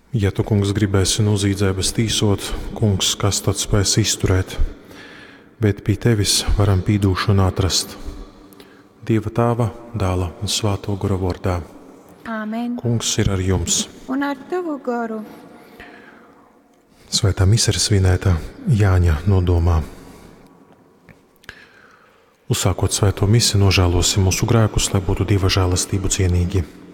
Ja tu, kungs, gribēsi no zīdzēbes tīsot, kungs, kas tad spēs izturēt, bet pie tevis varam pīdūšanu atrast. Dieva Tēva, Dēla un Svētā gara vārdā. Āmen. Kungs ir ar jums. Un ar tavu garu. Svētā mise ir svinēta Jāņa nodomā. Uzsākot svēto misi, nožēlosim mūsu grēkus, lai būtu Dieva žēlastību cienīgi.